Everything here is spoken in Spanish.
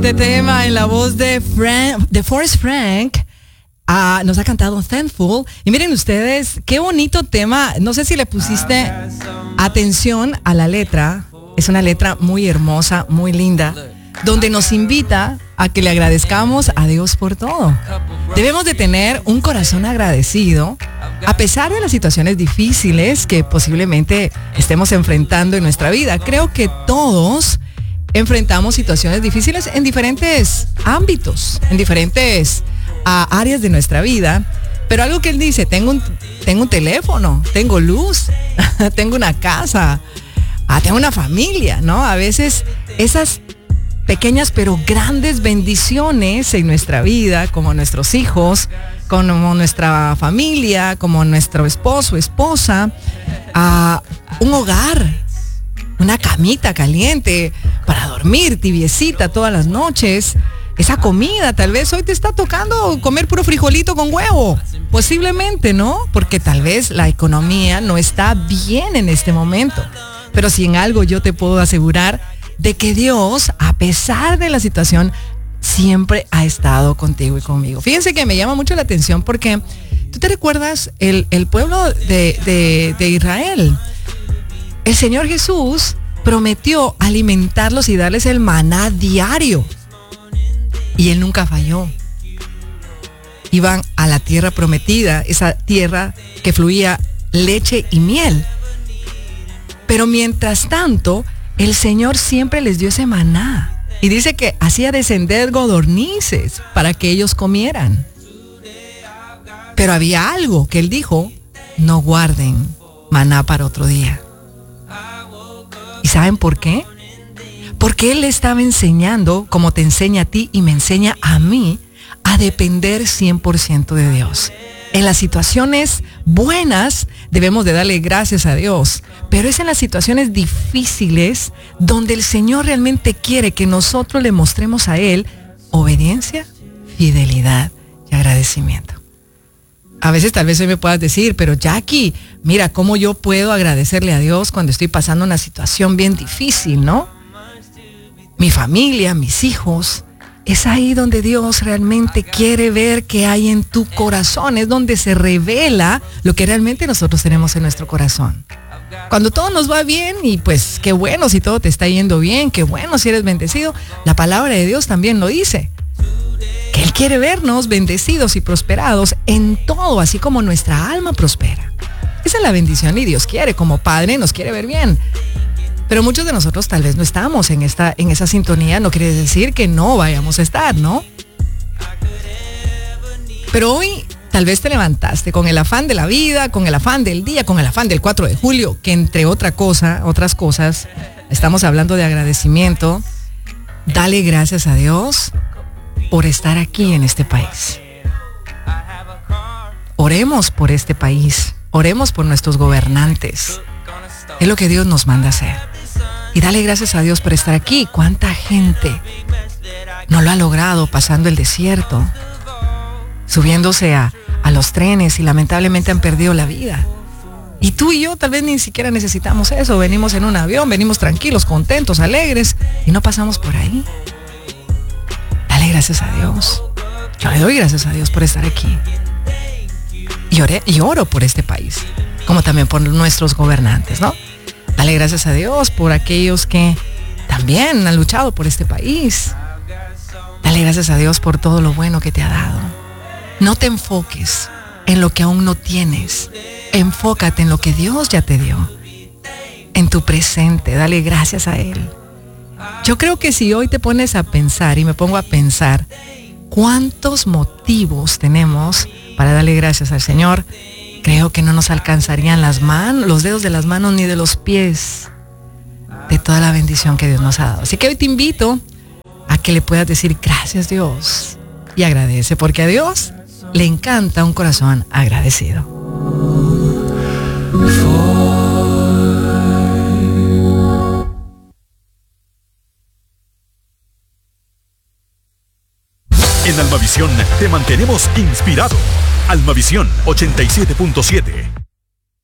Este tema en la voz de Forrest Frank. Nos ha cantado Thankful. Y miren ustedes, qué bonito tema. No sé si le pusiste atención a la letra. Es una letra muy hermosa, muy linda, donde nos invita a que le agradezcamos a Dios por todo. Debemos de tener un corazón agradecido a pesar de las situaciones difíciles que posiblemente estemos enfrentando en nuestra vida. Creo que todos enfrentamos situaciones difíciles en diferentes ámbitos, en diferentes áreas de nuestra vida. Pero algo que él dice, tengo un teléfono, tengo luz, tengo una casa, tengo una familia, ¿no? A veces esas pequeñas pero grandes bendiciones en nuestra vida, como nuestros hijos, como nuestra familia, como nuestro esposo, esposa, un hogar, una camita caliente para dormir, tibiecita todas las noches, esa comida. Tal vez hoy te está tocando comer puro frijolito con huevo, posiblemente, ¿no? Porque tal vez la economía no está bien en este momento. Pero si en algo yo te puedo asegurar de que Dios, a pesar de la situación, siempre ha estado contigo y conmigo. Fíjense que me llama mucho la atención porque tú te recuerdas el pueblo de Israel. El Señor Jesús prometió alimentarlos y darles el maná diario. Y Él nunca falló. Iban a la tierra prometida, esa tierra que fluía leche y miel. Pero mientras tanto, el Señor siempre les dio ese maná. Y dice que hacía descender codornices para que ellos comieran. Pero había algo que Él dijo: no guarden maná para otro día. ¿Y saben por qué? Porque Él le estaba enseñando, como te enseña a ti y me enseña a mí, a depender 100% de Dios. En las situaciones buenas debemos de darle gracias a Dios, pero es en las situaciones difíciles donde el Señor realmente quiere que nosotros le mostremos a Él obediencia, fidelidad y agradecimiento. A veces tal vez hoy me puedas decir, pero Jackie, mira cómo yo puedo agradecerle a Dios cuando estoy pasando una situación bien difícil, ¿no? Mi familia, mis hijos. Es ahí donde Dios realmente quiere ver qué hay en tu corazón. Es donde se revela lo que realmente nosotros tenemos en nuestro corazón. Cuando todo nos va bien, y pues qué bueno si todo te está yendo bien, qué bueno si eres bendecido, la palabra de Dios también lo dice. Que Él quiere vernos bendecidos y prosperados en todo, así como nuestra alma prospera. Esa es la bendición y Dios quiere, como Padre nos quiere ver bien. Pero muchos de nosotros tal vez no estamos en esa sintonía. No quiere decir que no vayamos a estar, ¿no? Pero hoy tal vez te levantaste con el afán de la vida, con el afán del día, con el afán del 4 de julio, que entre otras cosas, estamos hablando de agradecimiento. Dale gracias a Dios por estar aquí en este país. Oremos por este país, oremos por nuestros gobernantes. Es lo que Dios nos manda hacer. Y dale gracias a Dios por estar aquí. ¿Cuánta gente no lo ha logrado pasando el desierto, subiéndose a los trenes y lamentablemente han perdido la vida? Y tú y yo tal vez ni siquiera necesitamos eso. Venimos en un avión, venimos tranquilos, contentos, alegres y no pasamos por ahí. Dale gracias a Dios. Yo le doy gracias a Dios por estar aquí. Y oro por este país, como también por nuestros gobernantes, ¿no? Dale gracias a Dios por aquellos que también han luchado por este país. Dale gracias a Dios por todo lo bueno que te ha dado. No te enfoques en lo que aún no tienes. Enfócate en lo que Dios ya te dio. En tu presente, dale gracias a Él. Yo creo que si hoy te pones a pensar y me pongo a pensar cuántos motivos tenemos para darle gracias al Señor, creo que no nos alcanzarían las manos, los dedos de las manos ni de los pies de toda la bendición que Dios nos ha dado. Así que hoy te invito a que le puedas decir gracias Dios y agradece, porque a Dios le encanta un corazón agradecido. En Almavisión te mantenemos inspirado. Almavisión 87.7.